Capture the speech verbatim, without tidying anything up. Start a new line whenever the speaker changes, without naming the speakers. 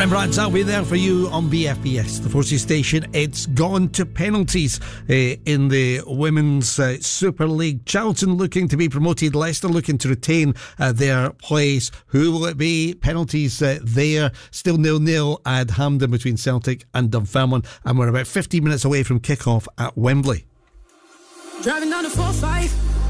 Rembrandts, I'll be there for you on B F B S, the Forces station. It's gone to penalties uh, in the Women's uh, Super League. Charlton looking to be promoted, Leicester looking to retain uh, their place. Who will it be? Penalties uh, there. Still nil-nil at Hampden between Celtic and Dunfermline, and we're about fifteen minutes away from kick-off at Wembley.
Driving down the four five